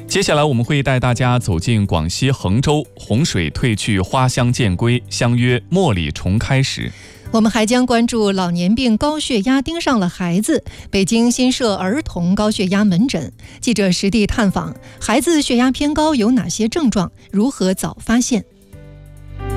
接下来我们会带大家走进广西衡州，洪水退去，花香渐归，相约茉莉重开时。 我们还将关注老年病高血压盯上了孩子，北京新设儿童高血压门诊。记者实地探访，孩子血压偏高有哪些症状？如何早发现？